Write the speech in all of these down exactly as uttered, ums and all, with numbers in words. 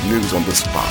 News on the spot.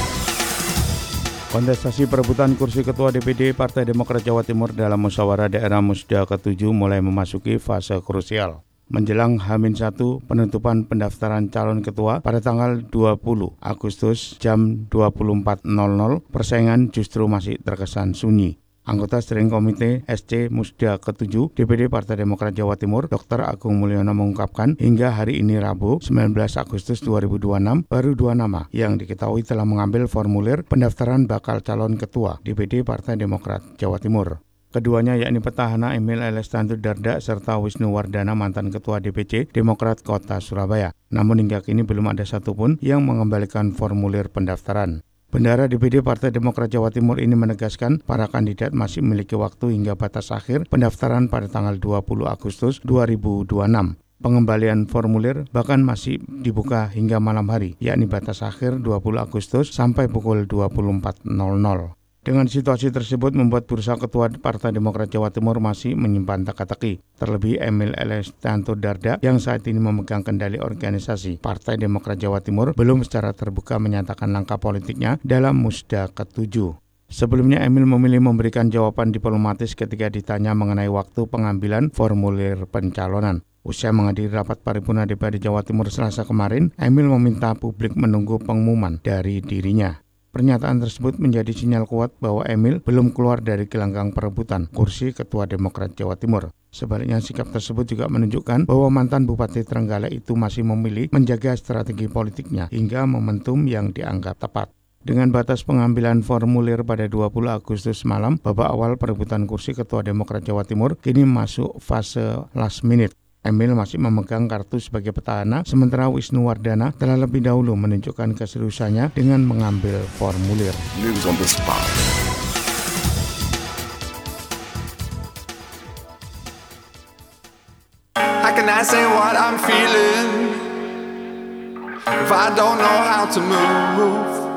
Kontestasi perebutan kursi Ketua D P D Partai Demokrat Jawa Timur dalam musyawarah daerah Musda ketujuh mulai memasuki fase krusial. Menjelang H minus satu penutupan pendaftaran calon ketua pada tanggal dua puluh Agustus jam dua puluh empat nol nol, persaingan justru masih terkesan sunyi. Anggota Steering Komite S C Musda ketujuh D P D Partai Demokrat Jawa Timur, Doktor Agung Mulyono mengungkapkan hingga hari ini Rabu sembilan belas Agustus dua ribu dua puluh enam baru dua nama yang diketahui telah mengambil formulir pendaftaran bakal calon ketua D P D Partai Demokrat Jawa Timur. Keduanya yakni petahana Emil alias Tantu Dardak serta Wisnu Wardana mantan Ketua D P C Demokrat Kota Surabaya. Namun hingga kini belum ada satupun yang mengembalikan formulir pendaftaran. Bendahara D P D Partai Demokrat Jawa Timur ini menegaskan para kandidat masih memiliki waktu hingga batas akhir pendaftaran pada tanggal dua puluh Agustus dua ribu dua puluh enam. Pengembalian formulir bahkan masih dibuka hingga malam hari, yakni batas akhir dua puluh Agustus sampai pukul dua puluh empat nol nol. Dengan situasi tersebut membuat bursa ketua Partai Demokrat Jawa Timur masih menyimpan teka-teki. Terlebih Emil alias Tantu Dardak yang saat ini memegang kendali organisasi Partai Demokrat Jawa Timur belum secara terbuka menyatakan langkah politiknya dalam Musda ketujuh. Sebelumnya Emil memilih memberikan jawaban diplomatis ketika ditanya mengenai waktu pengambilan formulir pencalonan. Usai menghadiri rapat paripurna D P R D Jawa Timur Selasa kemarin, Emil meminta publik menunggu pengumuman dari dirinya. Pernyataan tersebut menjadi sinyal kuat bahwa Emil belum keluar dari gelanggang perebutan kursi Ketua Demokrat Jawa Timur. Sebaliknya sikap tersebut juga menunjukkan bahwa mantan Bupati Trenggalek itu masih memilih menjaga strategi politiknya hingga momentum yang dianggap tepat. Dengan batas pengambilan formulir pada dua puluh Agustus malam, babak awal perebutan kursi Ketua Demokrat Jawa Timur kini masuk fase last minute. Emil masih memegang kartu sebagai petahana, sementara Wisnu Wardana telah lebih dahulu menunjukkan keseriusannya dengan mengambil formulir. News on the spot. How can I say what I'm feeling if I don't know how to move?